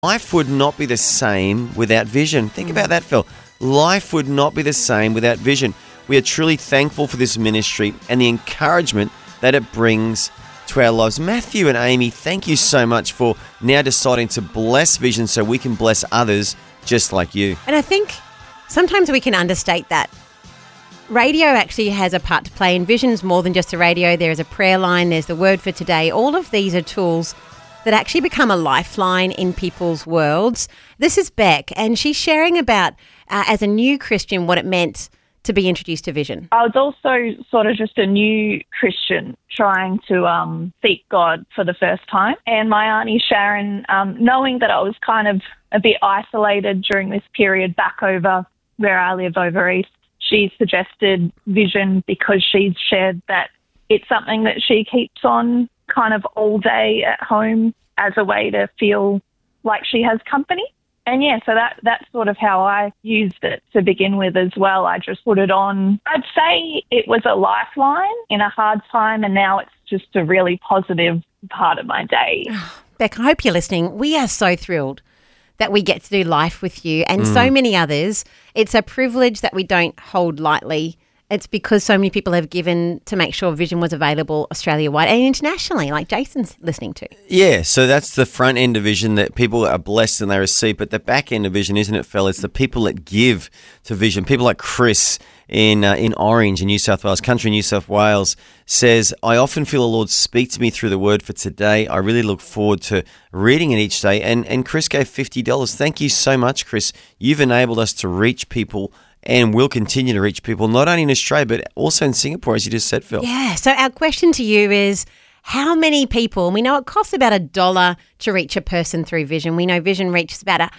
Life would not be the same without vision. Think about that, Phil. Life would not be the same without vision. We are truly thankful for this ministry and the encouragement that it brings to our lives. Matthew and Amy, thank you so much for now deciding to bless Vision so we can bless others just like you. And I think sometimes we can understate that. Radio actually has a part to play, and Vision's more than just a radio. There is a prayer line, there's the word for today. All of these are tools that actually become a lifeline in people's worlds. This is Beck, and she's sharing about, as a new Christian, what it meant to be introduced to Vision. I was also sort of just a new Christian trying to seek God for the first time. And my auntie Sharon, knowing that I was kind of a bit isolated during this period back over where I live over east, she suggested Vision because she's shared that it's something that she keeps on kind of all day at home as a way to feel like she has company. And yeah, so that's sort of how I used it to begin with as well. I just put it on. I'd say it was a lifeline in a hard time, and now it's just a really positive part of my day. Beck, I hope you're listening. We are so thrilled that we get to do life with you and so many others. It's a privilege that we don't hold lightly. It's because so many people have given to make sure Vision was available Australia-wide and internationally, like Jason's listening to. Yeah, so that's the front end of Vision that people are blessed and they receive. But the back end of Vision, isn't it, Phil? It's the people that give to Vision. People like Chris in Orange in New South Wales, country New South Wales, says, I often feel the Lord speak to me through the word for today. I really look forward to reading it each day. And Chris gave $50. Thank you so much, Chris. You've enabled us to reach people and will continue to reach people, not only in Australia, but also in Singapore, as you just said, Phil. Yeah, so our question to you is, how many people, and we know it costs about $1 to reach a person through Vision. We know Vision reaches about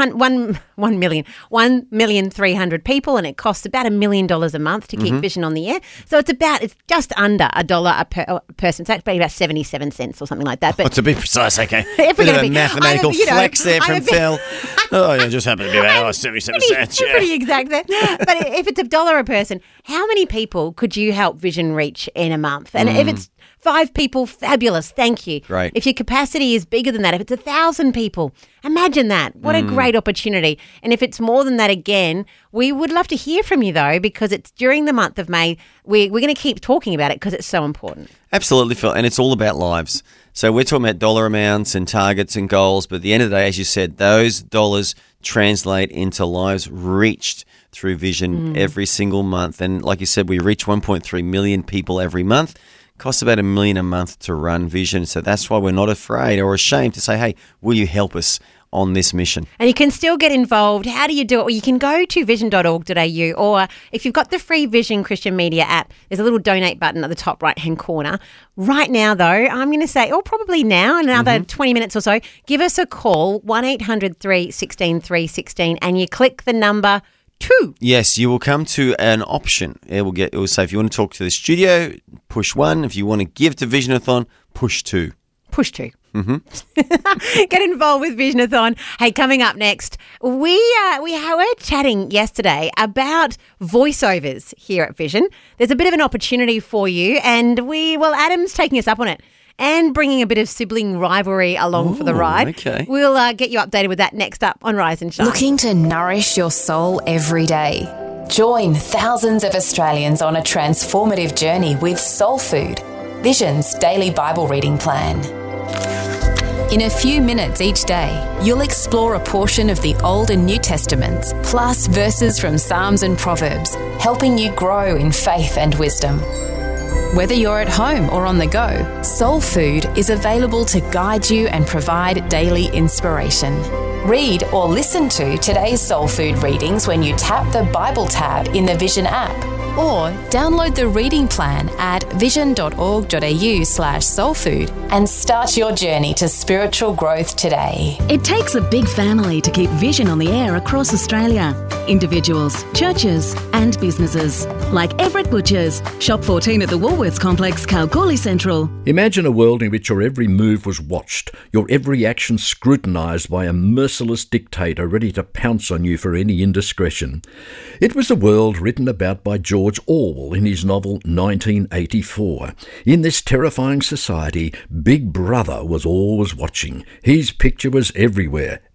1,300,000 people, and it costs about $1 million a month to keep Vision on the air. So it's just under $1 a person. So it's about 77 cents or something like that. But to be precise, okay. If we're Bit of gonna a mathematical flex there from Phil. Oh, yeah, just happened to be about 77 cents. You're pretty exact there. But if it's $1 a person, how many people could you help Vision reach in a month? And if it's 5 people, fabulous, thank you. Great. If your capacity is bigger than that, if it's 1,000 people, imagine that. What a great opportunity. And if it's more than that, again, we would love to hear from you, though, because it's during the month of May. We're going to keep talking about it because it's so important. Absolutely, Phil, and it's all about lives. So we're talking about dollar amounts and targets and goals, but at the end of the day, as you said, those dollars translate into lives reached through Vision every single month. And like you said, we reach 1.3 million people every month. Costs about $1 million a month to run Vision. So that's why we're not afraid or ashamed to say, hey, will you help us on this mission? And you can still get involved. How do you do it? Well, you can go to vision.org.au, or if you've got the free Vision Christian Media app, there's a little donate button at the top right-hand corner. Right now, though, I'm going to say, or probably now, in another 20 minutes or so, give us a call, 1-800-316-316, and you click the number 2. Yes, you will come to an option. It will say if you want to talk to the studio, push 1. If you want to give to Visionathon, push 2. Push 2. Get involved with Visionathon. Hey, coming up next, we were chatting yesterday about voiceovers here at Vision. There's a bit of an opportunity for you, and Adam's taking us up on it and bringing a bit of sibling rivalry along for the ride. Okay. We'll get you updated with that next up on Rise and Shine. Looking to nourish your soul every day? Join thousands of Australians on a transformative journey with Soul Food, Vision's daily Bible reading plan. In a few minutes each day, you'll explore a portion of the Old and New Testaments, plus verses from Psalms and Proverbs, helping you grow in faith and wisdom. Whether you're at home or on the go, Soul Food is available to guide you and provide daily inspiration. Read or listen to today's Soul Food readings when you tap the Bible tab in the Vision app, or download the reading plan at vision.org.au/soulfood and start your journey to spiritual growth today. It takes a big family to keep Vision on the air across Australia. Individuals, churches and businesses. Like Everett Butchers, Shop 14 at the Woolworths Complex, Kalgoorlie Central. Imagine a world in which your every move was watched, your every action scrutinised by a merciless dictator ready to pounce on you for any indiscretion. It was a world written about by George Orwell in his novel 1984. In this terrifying society, Big Brother was always watching. His picture was everywhere,